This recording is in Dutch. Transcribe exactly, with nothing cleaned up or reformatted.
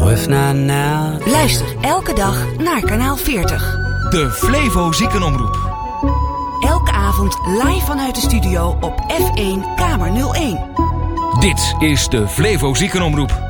Oh, if not now. Luister elke dag naar kanaal veertig. De Flevo Ziekenomroep. Elke avond live vanuit de studio op F één Kamer nul één. Dit is de Flevo Ziekenomroep.